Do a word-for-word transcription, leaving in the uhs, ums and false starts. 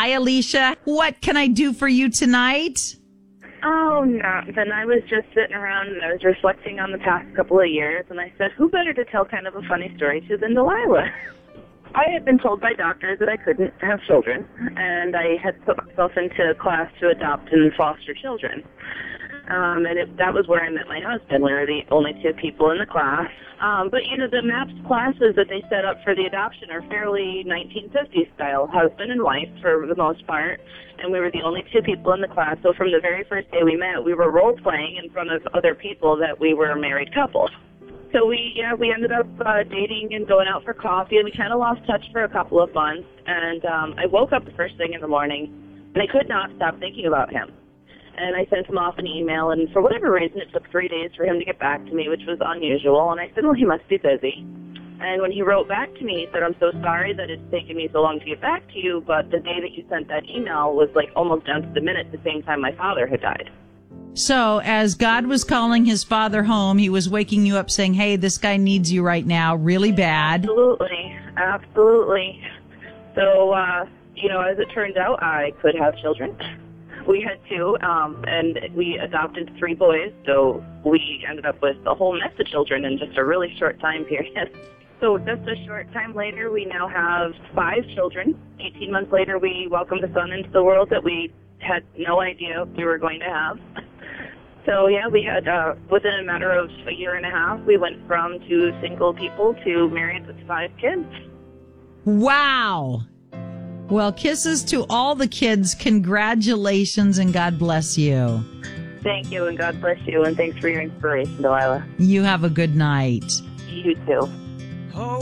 Hi, Alicia. What can I do for you tonight? Oh, nothing. I was just sitting around and I was reflecting on the past couple of years, and I said, who better to tell kind of a funny story to than Delilah? I had been told by doctors that I couldn't have children, and I had put myself into a class to adopt and foster children. Um, and it, that was where I met my husband. We were the only two people in the class. Um, but, you know, the MAPS classes that they set up for the adoption are fairly nineteen fifties style, husband and wife for the most part. And we were the only two people in the class. So from the very first day we met, we were role-playing in front of other people that we were a married couple. So we, yeah, we ended up uh, dating and going out for coffee, and we kind of lost touch for a couple of months. And um, I woke up the first thing in the morning, and I could not stop thinking about him. And I sent him off an email, and for whatever reason, it took three days for him to get back to me, which was unusual. And I said, well, he must be busy. And when he wrote back to me, he said, I'm so sorry that it's taken me so long to get back to you, but the day that you sent that email was like almost down to the minute the same time my father had died. So as God was calling his father home, he was waking you up saying, hey, this guy needs you right now really bad. Absolutely. Absolutely. So, uh, you know, as it turns out, I could have children. We had two, um, and we adopted three boys, so we ended up with a whole mess of children in just a really short time period. So just a short time later, we now have five children. eighteen months later, we welcomed a son into the world that we had no idea we were going to have. So, yeah, we had, uh, within a matter of a year and a half, we went from two single people to married with five kids. Wow. Well, kisses to all the kids. Congratulations, and God bless you. Thank you, and God bless you, and thanks for your inspiration, Delilah. You have a good night. You too. Oh.